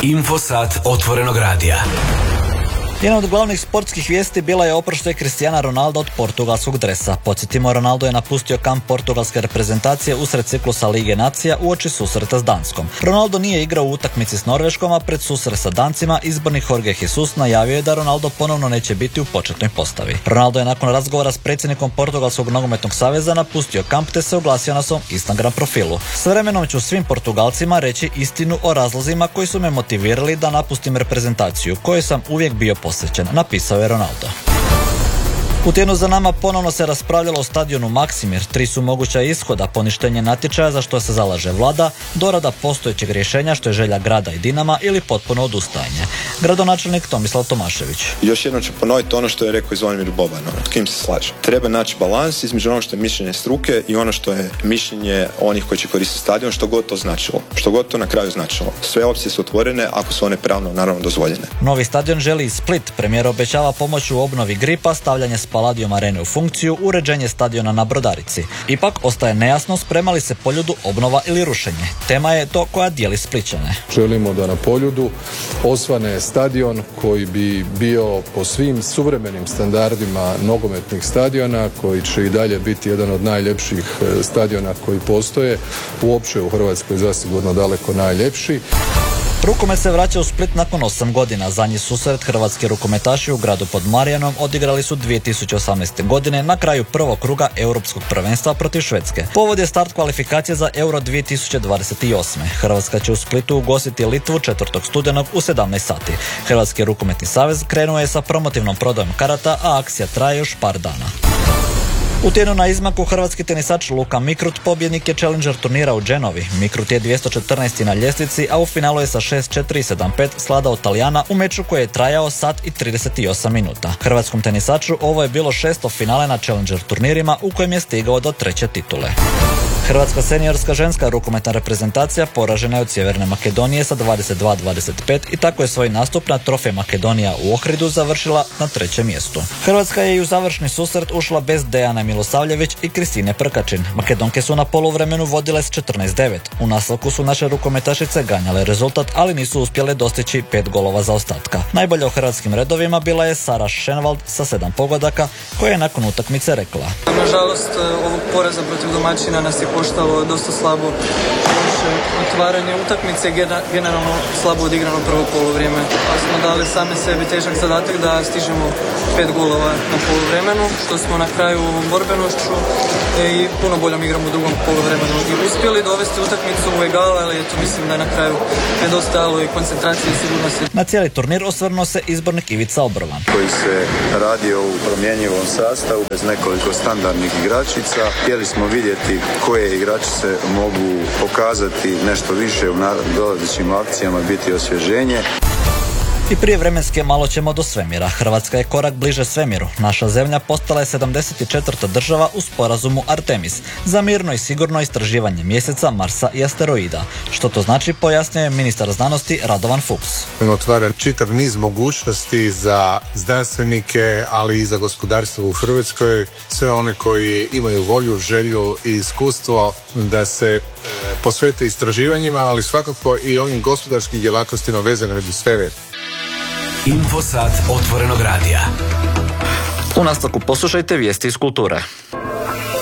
Infosat otvorenog radija. Jedna od glavnih sportskih vijesti bila je oproštaj Cristiana Ronalda od portugalskog dresa. Podsjetimo, Ronaldo je napustio kamp portugalske reprezentacije usred ciklusa Lige nacija uoči susreta s Danskom. Ronaldo nije igrao u utakmici s Norveškom, a pred susret sa Dancima izbornik Jorge Jesus najavio je da Ronaldo ponovno neće biti u početnoj postavi. Ronaldo je nakon razgovora s predsjednikom Portugalskog nogometnog saveza napustio kamp te se oglasio na svom Instagram profilu. S vremenom ću svim Portugalcima reći istinu o razlozima koji su me motivirali da napustim reprezentaciju, kojoj sam uvijek bio posvećen, napisao je Ronaldo. U tjednu za nama ponovno se raspravljalo o stadionu Maksimir. 3 su moguća ishoda: poništenje natječaja za što se zalaže vlada, dorada postojećeg rješenja što je želja grada i Dinama ili potpuno odustajanje. Gradonačelnik Tomislav Tomašević. Još jednom ću ponoviti ono što je rekao i Zvonimir Boban, s kim se slažem. Treba naći balans između ono što je mišljenje struke i ono što je mišljenje onih koji će koristiti stadion, što god to značilo. Što god to na kraju značilo. Sve opcije su otvorene ako su one pravno naravno dozvoljene. Novi stadion želi i Split. Premijer obećava pomoć u obnovi Gripa, stavljanje Palladium Arene u funkciju, uređenje stadiona na Brodarici. Ipak ostaje nejasno sprema li se Poljudu obnova ili rušenje. Tema je to koja dijeli Splićane. Želimo da na Poljudu osvane stadion koji bi bio po svim suvremenim standardima nogometnih stadiona, koji će i dalje biti jedan od najljepših stadiona koji postoje. Uopće u Hrvatskoj zasigurno daleko najljepši. Rukomet se vraća u Split nakon 8 godina. Zadnji susret hrvatski rukometaši u gradu pod Marijanom odigrali su 2018. godine na kraju prvog kruga europskog prvenstva protiv Švedske. Povod je start kvalifikacije za Euro 2028. Hrvatska će u Splitu ugostiti Litvu 4. studenog u 17 sati. Hrvatski rukometni savez krenuo je sa promotivnom prodajom karata, a akcija traje još par dana. U tjednu na izmaku hrvatski tenisač Luka Mikrut pobjednik je Challenger turnira u Genovi. Mikrut je 214. na ljestvici, a u finalu je sa 6-4 i 7-5 sladao Talijana u meču koji je trajao sat i 38 minuta. Hrvatskom tenisaču ovo je bilo 6. finale na Challenger turnirima u kojem je stigao do 3. titule. Hrvatska seniorska ženska rukometna reprezentacija poražena je od Sjeverne Makedonije sa 22-25 i tako je svoj nastup na Trofej Makedonija u Ohridu završila na 3. mjestu. Hrvatska je i u završni susret ušla bez Dejane Milosavljević i Kristine Prkačin. Makedonke su na poluvremenu vodile s 14-9. U nastavku su naše rukometašice ganjale rezultat, ali nisu uspjele dostići 5 golova zaostatka. Najbolja u hrvatskim redovima bila je Sara Šenvald sa 7 pogodaka, koja je nakon utakmice rekla: nažalost, ovog poraza protiv domaćina nas je koštalo dosta slabo otvaranje utakmice, generalno slabo odigrano prvo poluvrijeme. Pa smo dali sami sebi težak zadatak da stižemo 5 golova na poluvremenu, što smo na kraju borbenošću i puno boljom igrom u drugom poluvremenu i uspjeli dovesti utakmicu u egal, ali eto, mislim da je na kraju nedostajalo i koncentracije i sigurnosti. Na cijeli turnir osvrnuo se izbornik Ivica Obrovan, koji se radio u promjenjivom sastavu bez nekoliko standardnih igračica. Htjeli smo vidjeti koje igračice mogu pokazati nešto više u dolazećim akcijama, biti osvježenje. I prije vremenske malo ćemo do svemira. Hrvatska je korak bliže svemiru. Naša zemlja postala je 74. država u sporazumu Artemis za mirno i sigurno istraživanje mjeseca, Marsa i asteroida. Što to znači, pojasnio je ministar znanosti Radovan Fuchs. Otvara čitav niz mogućnosti za znanstvenike, ali i za gospodarstvo u Hrvatskoj. Sve one koji imaju volju, želju i iskustvo da se posvete istraživanjima, ali svakako i ovim gospodarskim djelatnostima vezanim uz svemir. Infosat otvorenog radija. U nastavku poslušajte vijesti iz kulture.